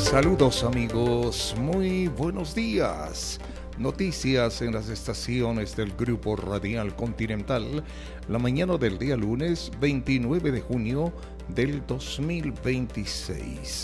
Saludos amigos, muy buenos días. Noticias en las estaciones del Grupo Radial Continental, la mañana del día lunes 29 de junio del 2026.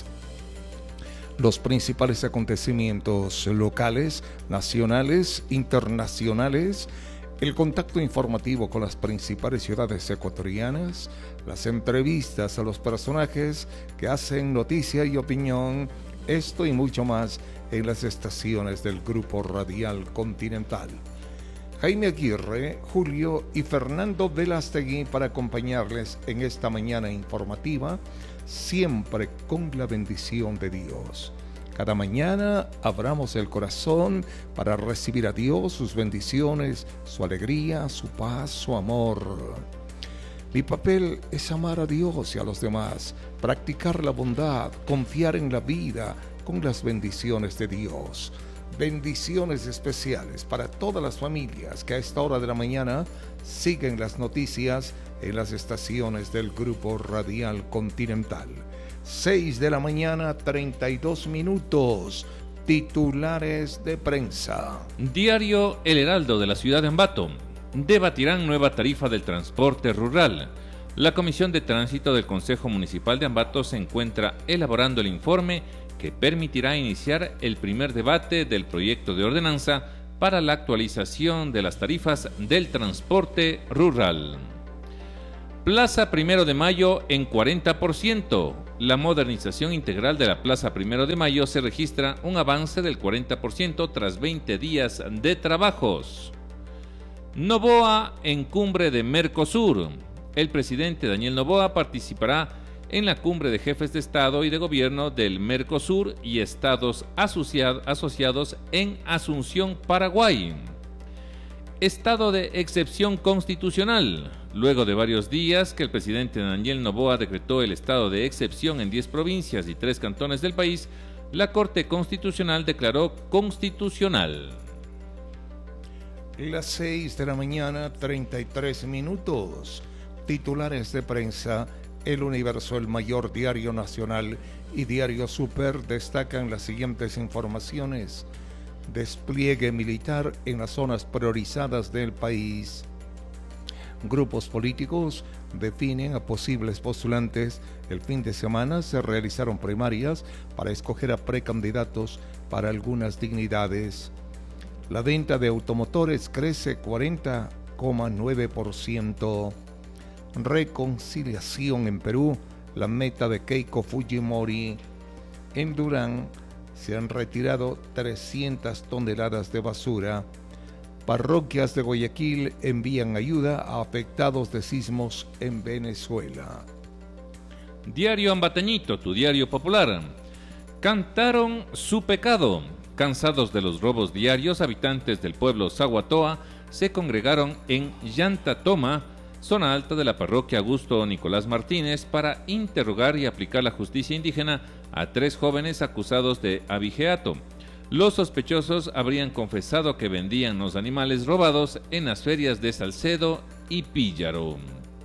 Los principales acontecimientos locales, nacionales, internacionales, el contacto informativo con las principales ciudades ecuatorianas, las entrevistas a los personajes que hacen noticia y opinión, esto y mucho más en las estaciones del Grupo Radial Continental. Jaime Aguirre, Julio y Fernando Velastegui para acompañarles en esta mañana informativa, siempre con la bendición de Dios. Cada mañana abramos el corazón para recibir a Dios, sus bendiciones, su alegría, su paz, su amor. Mi papel es amar a Dios y a los demás, practicar la bondad, confiar en la vida con las bendiciones de Dios. Bendiciones especiales para todas las familias que a esta hora de la mañana siguen las noticias en las estaciones del Grupo Radial Continental. 6 de la mañana, 32 minutos. Titulares de prensa. Diario El Heraldo de la ciudad de Ambato. Debatirán nueva tarifa del transporte rural. La Comisión de Tránsito del Consejo Municipal de Ambato se encuentra elaborando el informe que permitirá iniciar el primer debate del proyecto de ordenanza para la actualización de las tarifas del transporte rural. Plaza 1 de Mayo en 40%. La modernización integral de la Plaza 1 de Mayo se registra un avance del 40% tras 20 días de trabajos. Noboa en cumbre de Mercosur. El presidente Daniel Noboa participará en la cumbre de jefes de Estado y de Gobierno del Mercosur y estados asociados en Asunción, Paraguay. Estado de excepción constitucional. Luego de varios días que el presidente Daniel Noboa decretó el estado de excepción en 10 provincias y 3 cantones del país, la Corte Constitucional declaró constitucional. Las 6 de la mañana, 33 minutos. Titulares de prensa. El Universo, el mayor diario nacional, y Diario Super destacan las siguientes informaciones. Despliegue militar en las zonas priorizadas del país. Grupos políticos definen a posibles postulantes. El fin de semana se realizaron primarias para escoger a precandidatos para algunas dignidades. La venta de automotores crece 40,9%. Reconciliación en Perú, la meta de Keiko Fujimori. En Durán se han retirado 300 toneladas de basura. Parroquias de Guayaquil envían ayuda a afectados de sismos en Venezuela. Diario Ambateñito, tu diario popular. Cantaron su pecado. Cansados de los robos diarios, habitantes del pueblo Zaguatoa se congregaron en Yantatoma, zona alta de la parroquia Augusto Nicolás Martínez, para interrogar y aplicar la justicia indígena a 3 jóvenes acusados de abigeato. Los sospechosos habrían confesado que vendían los animales robados en las ferias de Salcedo y Píllaro.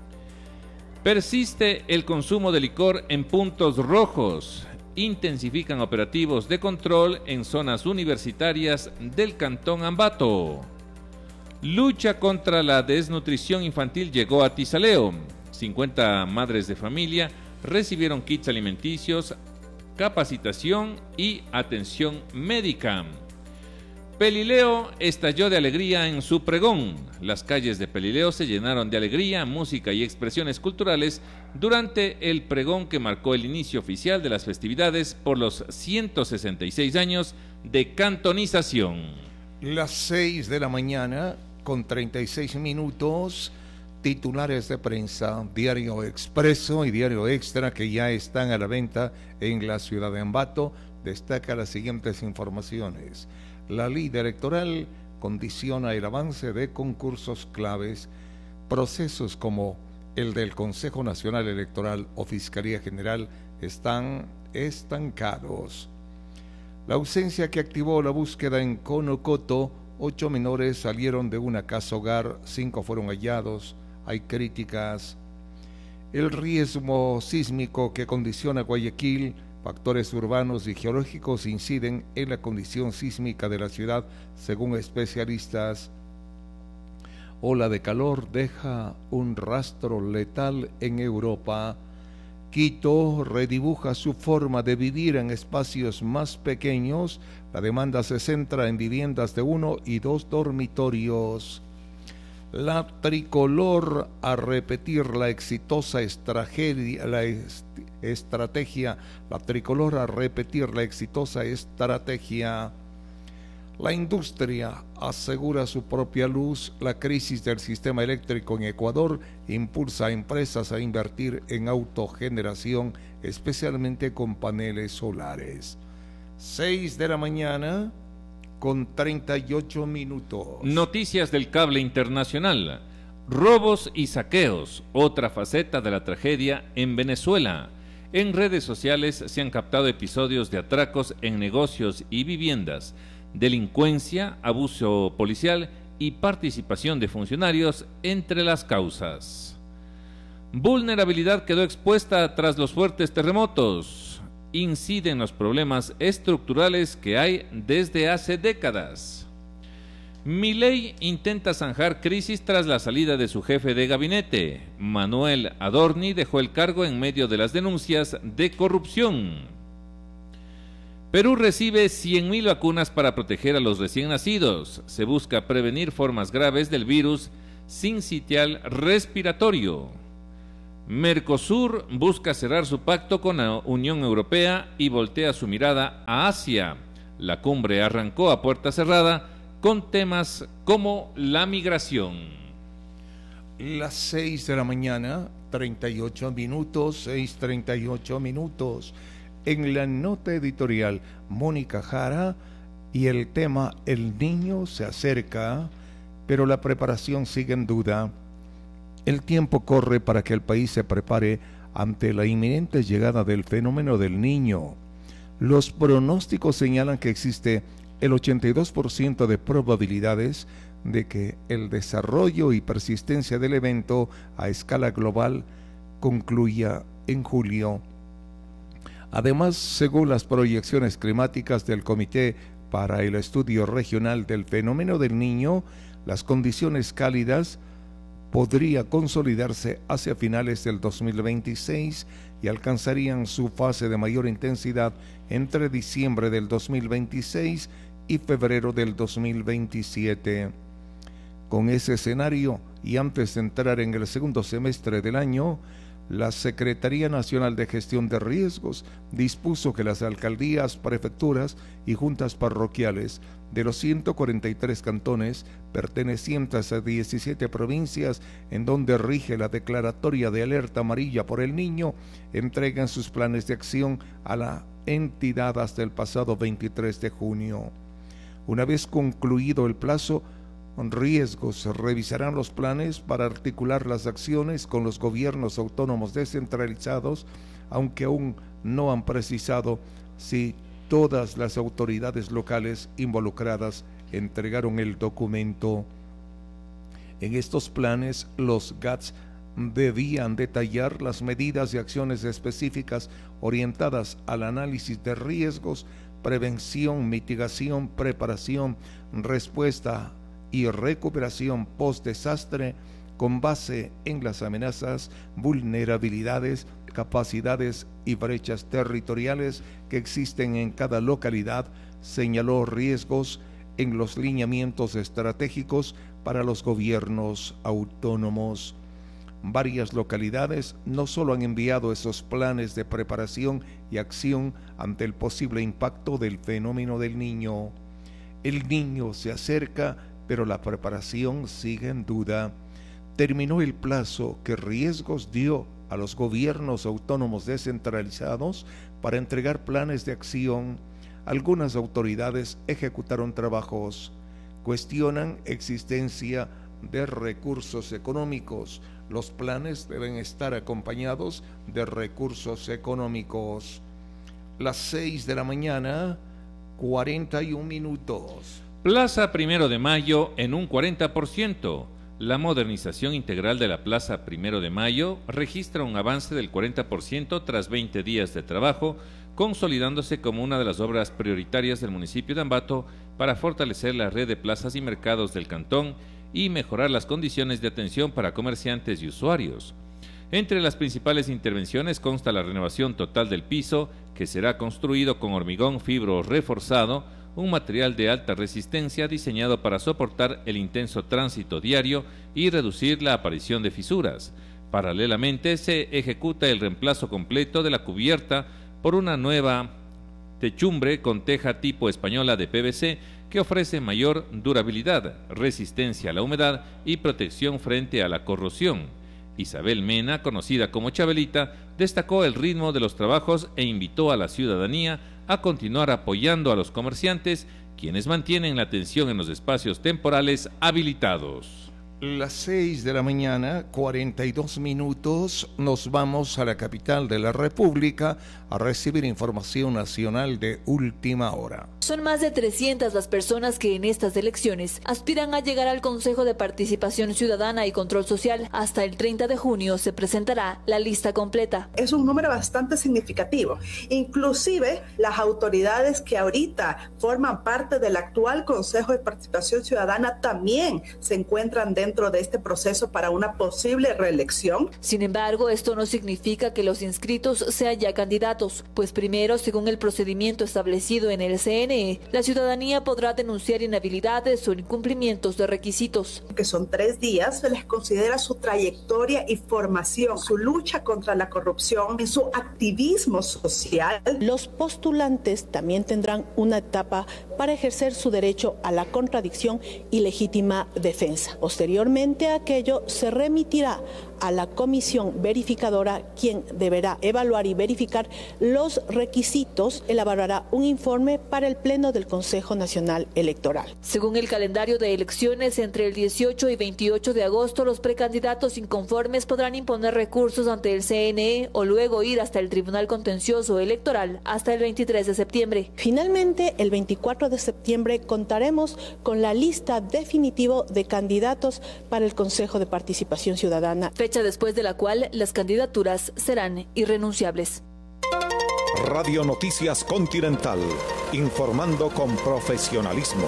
Persiste el consumo de licor en puntos rojos. Intensifican operativos de control en zonas universitarias del Cantón Ambato. Lucha contra la desnutrición infantil llegó a Tizaleo. 50 madres de familia recibieron kits alimenticios, capacitación y atención médica. Pelileo estalló de alegría en su pregón. Las calles de Pelileo se llenaron de alegría, música y expresiones culturales durante el pregón que marcó el inicio oficial de las festividades por los 166 años de cantonización. Las 6 de la mañana con 36 minutos. Titulares de prensa. Diario Expreso y Diario Extra, que ya están a la venta en la ciudad de Ambato, destaca las siguientes informaciones. La ley electoral condiciona el avance de concursos claves. Procesos como el del Consejo Nacional Electoral o Fiscalía General están estancados. La ausencia que activó la búsqueda en Conocoto. 8 menores salieron de una casa hogar, 5 fueron hallados. Hay críticas. El riesgo sísmico que condiciona Guayaquil Factores urbanos y geológicos inciden en la condición sísmica de la ciudad, según especialistas. Ola de calor deja un rastro letal en Europa. Quito redibuja su forma de vivir en espacios más pequeños. La demanda se centra en viviendas de 1 y 2 dormitorios. La tricolor a repetir la exitosa estrategia. La tricolor a repetir la exitosa estrategia. La industria asegura su propia luz. La crisis del sistema eléctrico en Ecuador impulsa a empresas a invertir en autogeneración, especialmente con paneles solares. 6 de la mañana con 38 minutos. Noticias del cable internacional. Robos y saqueos, otra faceta de la tragedia en Venezuela. En redes sociales se han captado episodios de atracos en negocios y viviendas, delincuencia, abuso policial y participación de funcionarios entre las causas. Vulnerabilidad quedó expuesta tras los fuertes terremotos. Inciden los problemas estructurales que hay desde hace décadas. Milei intenta zanjar crisis tras la salida de su jefe de gabinete. Manuel Adorni dejó el cargo en medio de las denuncias de corrupción. Perú recibe 100.000 vacunas para proteger a los recién nacidos. Se busca prevenir formas graves del virus sincitial respiratorio. Mercosur busca cerrar su pacto con la Unión Europea y voltea su mirada a Asia. La cumbre arrancó a puerta cerrada con temas como la migración. Las 6 de la mañana, 38 minutos, 6:38 minutos. En la nota editorial, Mónica Jara y el tema El niño se acerca, pero la preparación sigue en duda. El tiempo corre para que el país se prepare ante la inminente llegada del fenómeno del Niño. Los pronósticos señalan que existe el 82% de probabilidades de que el desarrollo y persistencia del evento a escala global concluya en julio. Además, según las proyecciones climáticas del Comité para el Estudio Regional del Fenómeno del Niño, las condiciones cálidas podría consolidarse hacia finales del 2026 y alcanzarían su fase de mayor intensidad entre diciembre del 2026 y febrero del 2027. Con ese escenario, y antes de entrar en el segundo semestre del año, la Secretaría Nacional de Gestión de Riesgos dispuso que las alcaldías, prefecturas y juntas parroquiales de los 143 cantones pertenecientes a 17 provincias en donde rige la declaratoria de alerta amarilla por el niño, entreguen sus planes de acción a la entidad hasta el pasado 23 de junio. Una vez concluido el plazo, Riesgos revisarán los planes para articular las acciones con los gobiernos autónomos descentralizados, aunque aún no han precisado si todas las autoridades locales involucradas entregaron el documento. En estos planes, los GATS debían detallar las medidas y acciones específicas orientadas al análisis de riesgos, prevención, mitigación, preparación, respuesta y recuperación post-desastre con base en las amenazas, vulnerabilidades, capacidades y brechas territoriales que existen en cada localidad, señaló Riesgos en los lineamientos estratégicos para los gobiernos autónomos. Varias localidades no solo han enviado esos planes de preparación y acción ante el posible impacto del fenómeno del niño. El niño se acerca, pero la preparación sigue en duda. Terminó el plazo que Riesgos dio a los gobiernos autónomos descentralizados para entregar planes de acción. Algunas autoridades ejecutaron trabajos, cuestionan existencia de recursos económicos. Los planes deben estar acompañados de recursos económicos. Las 6 de la mañana, 41 minutos. Plaza 1 de Mayo en un 40%. La modernización integral de la Plaza 1 de Mayo registra un avance del 40% tras 20 días de trabajo, consolidándose como una de las obras prioritarias del municipio de Ambato para fortalecer la red de plazas y mercados del cantón y mejorar las condiciones de atención para comerciantes y usuarios. Entre las principales intervenciones consta la renovación total del piso, que será construido con hormigón fibro reforzado, un material de alta resistencia diseñado para soportar el intenso tránsito diario y reducir la aparición de fisuras. Paralelamente, se ejecuta el reemplazo completo de la cubierta por una nueva techumbre con teja tipo española de PVC que ofrece mayor durabilidad, resistencia a la humedad y protección frente a la corrosión. Isabel Mena, conocida como Chabelita, destacó el ritmo de los trabajos e invitó a la ciudadanía a continuar apoyando a los comerciantes, quienes mantienen la atención en los espacios temporales habilitados. Las 6 de la mañana, 42 minutos, nos vamos a la capital de la República a recibir información nacional de última hora. Son más de 300 las personas que en estas elecciones aspiran a llegar al Consejo de Participación Ciudadana y Control Social. Hasta el 30 de junio se presentará la lista completa. Es un número bastante significativo. Inclusive las autoridades que ahorita forman parte del actual Consejo de Participación Ciudadana también se encuentran dentro de este proceso para una posible reelección. Sin embargo, esto no significa que los inscritos sean ya candidatos, pues primero, según el procedimiento establecido en el CNE, la ciudadanía podrá denunciar inhabilidades o incumplimientos de requisitos. Que son 3 días, se les considera su trayectoria y formación, su lucha contra la corrupción y su activismo social. Los postulantes también tendrán una etapa para ejercer su derecho a la contradicción y legítima defensa. Posteriormente, aquello se remitirá a la comisión verificadora, quien deberá evaluar y verificar los requisitos, elaborará un informe para el Pleno del Consejo Nacional Electoral. Según el calendario de elecciones, entre el 18 y 28 de agosto, los precandidatos inconformes podrán imponer recursos ante el CNE o luego ir hasta el Tribunal Contencioso Electoral hasta el 23 de septiembre. Finalmente, el 24 de septiembre contaremos con la lista definitiva de candidatos para el Consejo de Participación Ciudadana, fecha después de la cual las candidaturas serán irrenunciables. Radio Noticias Continental, informando con profesionalismo.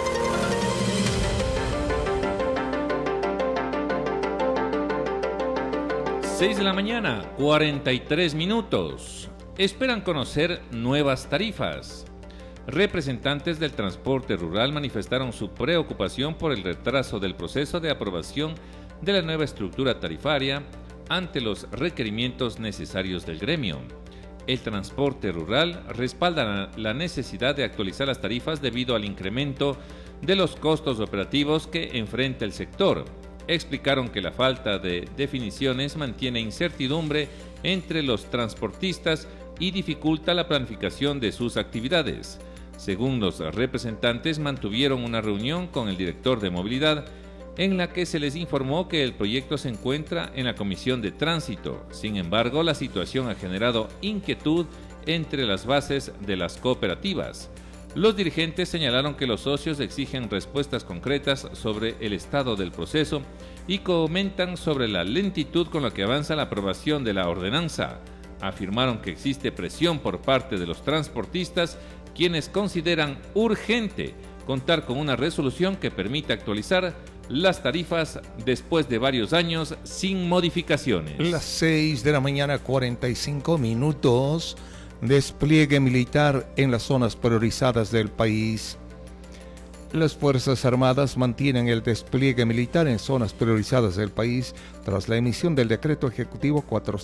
6 de la mañana, 43 minutos. Esperan conocer nuevas tarifas. Representantes del transporte rural manifestaron su preocupación por el retraso del proceso de aprobación de la nueva estructura tarifaria ante los requerimientos necesarios del gremio. El transporte rural respalda la necesidad de actualizar las tarifas debido al incremento de los costos operativos que enfrenta el sector. Explicaron que la falta de definiciones mantiene incertidumbre entre los transportistas y dificulta la planificación de sus actividades. Según los representantes, mantuvieron una reunión con el director de movilidad en la que se les informó que el proyecto se encuentra en la Comisión de Tránsito. Sin embargo, la situación ha generado inquietud entre las bases de las cooperativas. Los dirigentes señalaron que los socios exigen respuestas concretas sobre el estado del proceso y comentan sobre la lentitud con la que avanza la aprobación de la ordenanza. Afirmaron que existe presión por parte de los transportistas, quienes consideran urgente contar con una resolución que permita actualizar las tarifas después de varios años sin modificaciones. Las 6 de la mañana, 45 minutos. Despliegue militar en las zonas priorizadas del país. Las Fuerzas Armadas mantienen el despliegue militar en zonas priorizadas del país tras la emisión del Decreto Ejecutivo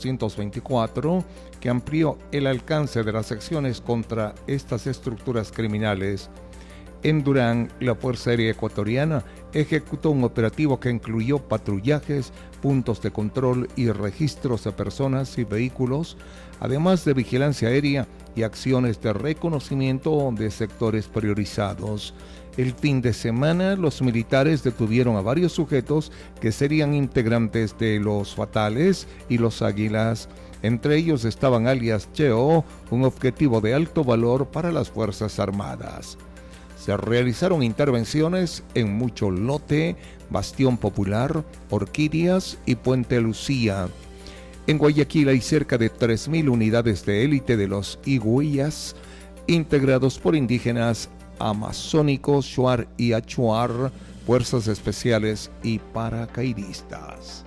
424, que amplió el alcance de las acciones contra estas estructuras criminales. En Durán, la Fuerza Aérea Ecuatoriana ejecutó un operativo que incluyó patrullajes, puntos de control y registros de personas y vehículos, además de vigilancia aérea y acciones de reconocimiento de sectores priorizados. El fin de semana, los militares detuvieron a varios sujetos que serían integrantes de los Fatales y los Águilas. Entre ellos estaban alias Cheo, un objetivo de alto valor para las Fuerzas Armadas. Se realizaron intervenciones en Mucho Lote, Bastión Popular, Orquídeas y Puente Lucía. En Guayaquil hay cerca de 3.000 unidades de élite de los Higüeyas, integrados por indígenas amazónicos, Shuar y Achuar, fuerzas especiales y paracaidistas.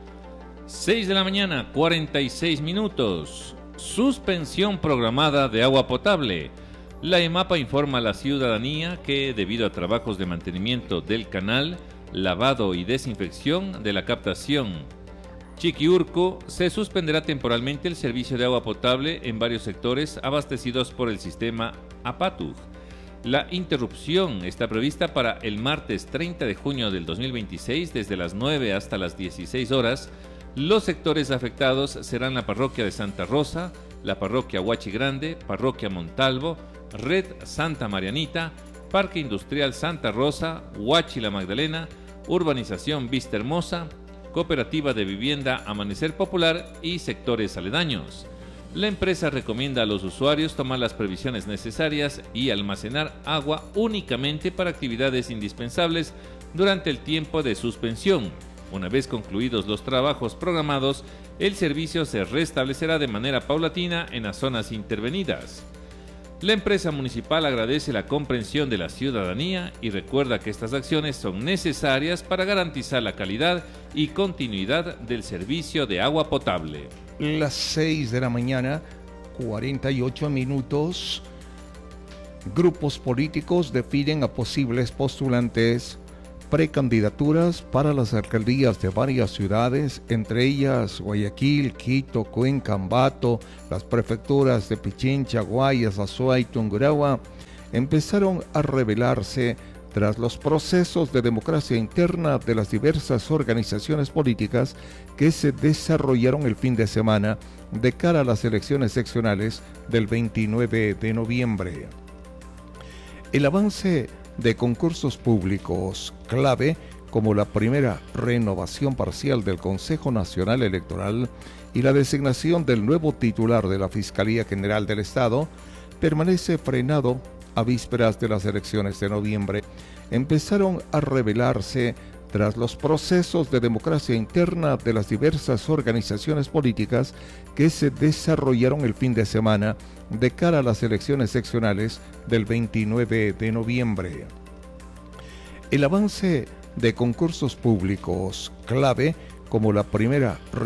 6 de la mañana, 46 minutos. Suspensión programada de agua potable. La EMAPA informa a la ciudadanía que, debido a trabajos de mantenimiento del canal, lavado y desinfección de la captación Chiquiurco, se suspenderá temporalmente el servicio de agua potable en varios sectores abastecidos por el sistema Apatug. La interrupción está prevista para el martes 30 de junio del 2026 desde las 9 hasta las 16 horas. Los sectores afectados serán la parroquia de Santa Rosa, la parroquia Huachi Grande, parroquia Montalvo, Red Santa Marianita, Parque Industrial Santa Rosa, Huachi La Magdalena, Urbanización Vista Hermosa, Cooperativa de Vivienda Amanecer Popular y sectores aledaños. La empresa recomienda a los usuarios tomar las previsiones necesarias y almacenar agua únicamente para actividades indispensables durante el tiempo de suspensión. Una vez concluidos los trabajos programados, el servicio se restablecerá de manera paulatina en las zonas intervenidas. La empresa municipal agradece la comprensión de la ciudadanía y recuerda que estas acciones son necesarias para garantizar la calidad y continuidad del servicio de agua potable. Las 6 de la mañana, 48 minutos. Grupos políticos definen a posibles postulantes precandidaturas para las alcaldías de varias ciudades, entre ellas Guayaquil, Quito, Cuenca, Ambato, las prefecturas de Pichincha, Guayas, Azuay y Tungurahua, empezaron a revelarse tras los procesos de democracia interna de las diversas organizaciones políticas que se desarrollaron el fin de semana de cara a las elecciones seccionales del 29 de noviembre. El avance de concursos públicos clave como la primera renovación parcial del Consejo Nacional Electoral y la designación del nuevo titular de la Fiscalía General del Estado permanece frenado a vísperas de las elecciones de noviembre. Empezaron a revelarse tras los procesos de democracia interna de las diversas organizaciones políticas que se desarrollaron el fin de semana de cara a las elecciones seccionales del 29 de noviembre. El avance de concursos públicos clave como la primera